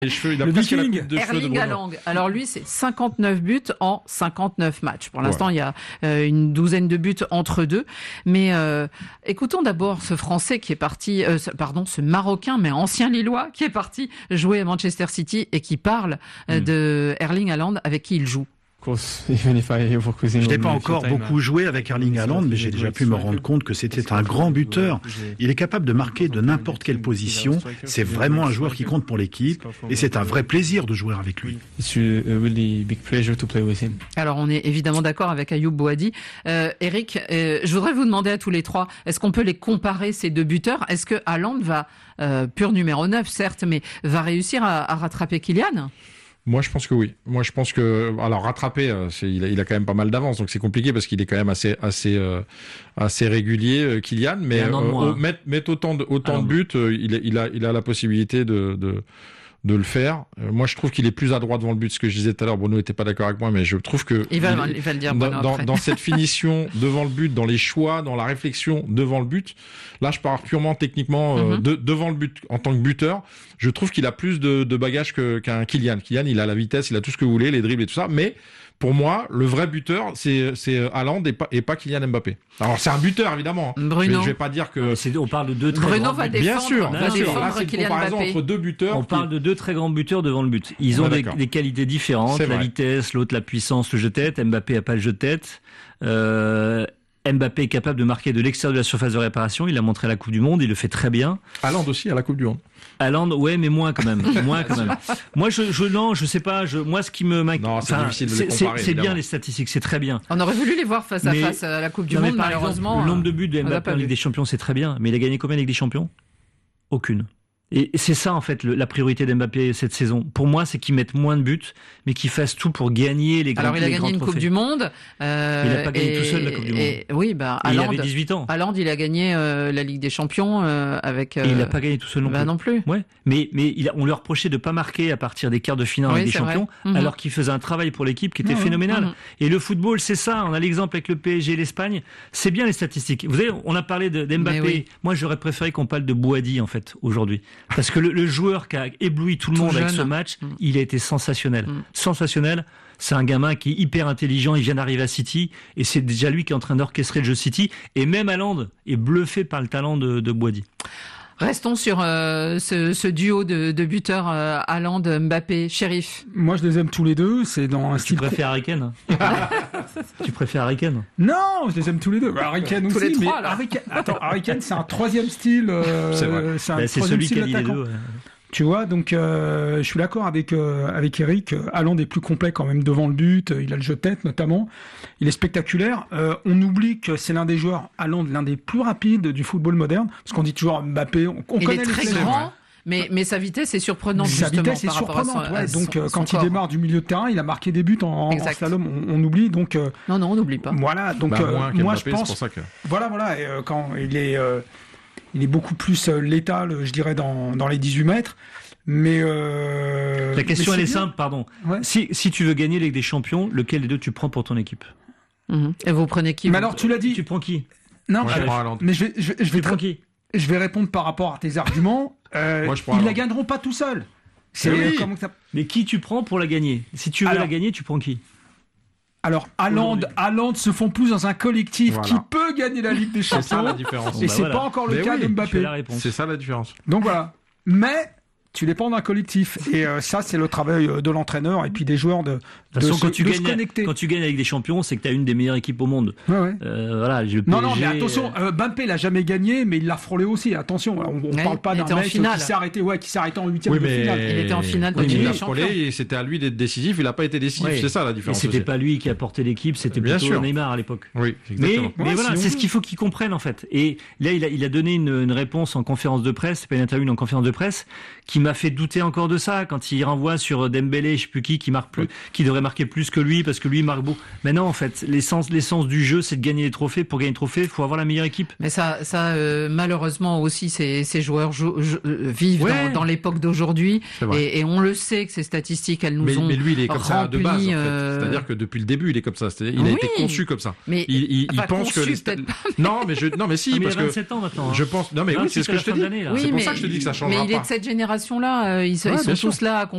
Les cheveux, il a Le presque la Viking. coupe de cheveux de Erling Bruno. Haaland. Alors lui, c'est 59 buts en 59 matchs. Pour l'instant, Ouais. il y a une douzaine de buts entre deux. Mais écoutons d'abord ce Français qui est parti, ce Marocain, mais ancien Lillois, qui est parti jouer à Manchester City et qui parle de Erling Haaland avec qui il joue. Je n'ai pas encore beaucoup joué avec Erling Haaland, mais j'ai déjà pu me rendre compte que c'était un grand buteur. Il est capable de marquer de n'importe quelle position. C'est vraiment un joueur qui compte pour l'équipe et c'est un vrai plaisir de jouer avec lui. Alors on est évidemment d'accord avec Ayoub Boadi. Eric, je voudrais vous demander à tous les trois, est-ce qu'on peut les comparer ces deux buteurs? Est-ce que Haaland va, pur numéro 9 certes, mais va réussir à rattraper Kylian? Moi, je pense que oui. Moi, je pense que, alors, rattraper, il a quand même pas mal d'avance, donc c'est compliqué parce qu'il est quand même assez régulier, Kylian, mais mettre autant de buts, il a la possibilité de le faire. Moi, je trouve qu'il est plus adroit devant le but. Ce que je disais tout à l'heure, Bruno n'était pas d'accord avec moi, mais je trouve que il va le dire dans cette finition devant le but, dans les choix, dans la réflexion devant le but. Là, je parle purement techniquement devant le but en tant que buteur. Je trouve qu'il a plus de bagages qu'un Kylian. Kylian, il a la vitesse, il a tout ce que vous voulez, les dribbles et tout ça, mais pour moi, le vrai buteur, c'est Haaland et pas Kylian Mbappé. Alors, c'est un buteur, évidemment. Bruno. Je vais pas dire que... On parle de deux très Bruno grands va buteurs. défendre, Bien sûr. Là, c'est une Kylian comparaison Mbappé. entre deux buteurs. On parle de deux très grands buteurs devant le but. Ils ont des qualités différentes. C'est La vrai. vitesse, l'autre la puissance, le jeu de tête. Mbappé a pas le jeu de tête. Mbappé est capable de marquer de l'extérieur de la surface de réparation. Il l'a montré à la Coupe du Monde. Il le fait très bien. Haaland aussi à la Coupe du Monde. Haaland, ouais, mais moins quand même. Moi, je sais pas. Moi, ce qui me m'inquiète. Non, c'est difficile de les comparer, C'est bien évidemment. les statistiques, c'est très bien. On aurait voulu les voir face à Mais- face à la Coupe du Non, mais Monde, par malheureusement. exemple, le nombre de buts de on l'a Mbappé pas en Ligue vu. des Champions, c'est très bien. Mais il a gagné combien en Ligue des Champions? Aucune. Et c'est ça, en fait, la priorité d'Mbappé cette saison. Pour moi, c'est qu'il mette moins de buts, mais qu'il fasse tout pour gagner les grands Alors il a les gagné grands une trophées. Coupe du Monde. Il n'a pas gagné tout seul la Coupe du Monde. Oui, bah Et il Haaland. avait 18 ans. Haaland, il a gagné la Ligue des Champions avec. Et il n'a pas gagné tout seul non plus. non plus. Ouais, mais on lui reprochait de pas marquer à partir des quarts de finale en Oui, Ligue des c'est vrai. Champions, alors qu'il faisait un travail pour l'équipe qui était phénoménal. Et le football, c'est ça. On a l'exemple avec le PSG et l'Espagne. C'est bien les statistiques. Vous savez, on a parlé d'Mbappé. Oui. Moi, j'aurais préféré qu'on parle de Boadi en fait aujourd'hui, parce que le joueur qui a ébloui tout le monde avec ce match, il a été sensationnel. Sensationnel. C'est un gamin qui est hyper intelligent, il vient d'arriver à City, et c'est déjà lui qui est en train d'orchestrer le jeu City, et même Haaland est bluffé par le talent de Boadi. Restons sur ce duo de buteurs Haaland-Mbappé. Shérif. Moi, je les aime tous les deux. C'est dans un Tu style. préfères Harry Kane? Tu préfères Harry Kane? Non, je les aime tous les deux. Harry Kane Tous aussi, les mais trois, alors. Harry Kane, c'est un troisième style. C'est vrai. C'est un C'est troisième celui qui style a dit les d'attaquant. deux. Ouais. Tu vois, donc je suis d'accord avec Eric. Haaland est plus complet quand même devant le but. Il a le jeu de tête notamment. Il est spectaculaire. On oublie que c'est l'un des joueurs, Haaland, l'un des plus rapides du football moderne. Parce qu'on dit toujours Mbappé. On Il connaît est très les grand. Mais sa vitesse est surprenante, Sa justement, vitesse est par rapport à surprenante. Ouais. son- Donc son quand il corps. démarre du milieu de terrain, il a marqué des buts en Exact. slalom. On oublie. Donc Non, on n'oublie pas. voilà. Donc Moins moi je qu'Mbappé, c'est pense. pour ça que... Voilà. Et, quand il est beaucoup plus létal, je dirais, dans les 18 mètres. Mais La question, mais elle est c'est bien. simple, pardon. Ouais. Si tu veux gagner la Ligue des Champions, lequel des deux tu prends pour ton équipe? Et vous prenez qui Mais vous alors tu l'as dit. Tu prends qui? Non. Moi, je prends Haaland. Mais je Tu vais prends qui? je vais répondre par rapport à tes arguments. Moi, je prends Ils la Haaland. gagneront pas tout seuls. C'est Oui. comment ça. Mais qui tu prends pour la gagner? Si tu veux Alors- la gagner, tu prends qui? Alors Haaland se font plus dans un collectif Voilà. qui peut gagner la Ligue des C'est ça la Champions. différence. Et Bah c'est voilà. pas encore le Mais cas oui, de Tu as Mbappé. la réponse. C'est ça la différence. Donc voilà. Mais tu dépends d'un collectif. Et ça, c'est le travail de l'entraîneur et puis des joueurs de De toute façon, se connecter. quand tu gagnes avec des champions, c'est que tu as une des meilleures équipes au monde. Ouais. Voilà, le Non, mais PSG, attention, Mbappé l'a jamais gagné, mais il l'a frôlé aussi. Attention, on Ouais, parle pas il d'un était en mec finale. qui s'est arrêté en huitième Oui, de mais finale. Il était en finale de Oui, Ligue mais il des a Champions. frôlé et c'était à lui d'être décisif. Il n'a pas été décisif. Ouais. C'est ça la Et différence. c'était aussi. pas lui qui a porté l'équipe, c'était Bien plutôt sûr. Neymar à l'époque. Oui, Mais exactement. voilà, si c'est on ce veut. qu'il faut qu'ils comprennent en fait. Et là, il a donné une réponse en conférence de presse, c'est pas une interview, une conférence de presse, qui m'a fait douter encore de ça quand il renvoie sur Dembélé, je sais plus qui marque plus, qui devrait marquer plus que lui parce que lui il marque beaucoup. Mais non, en fait, l'essence du jeu, c'est de gagner les trophées. Pour gagner les trophées, il faut avoir la meilleure équipe. Mais ça malheureusement aussi, ces joueurs vivent Ouais. dans l'époque d'aujourd'hui. C'est vrai. Et on le sait que ces statistiques, elles nous ont Mais lui, il est comme ça de base. En rempli, fait. C'est-à-dire que depuis le début, il est comme ça. Il a Oui. été conçu comme ça. Mais Il enfin, pense que conçu, les peut-être pas. non, mais si, Ah, mais parce il a que 27 ans maintenant. Hein. je pense. Non, mais oui, c'est ce que je te dis. Là. Oui, C'est pour mais ça que je te dis que ça changera mais il est pas. de cette génération-là. Ils Ouais, sont bien sûr. tous là à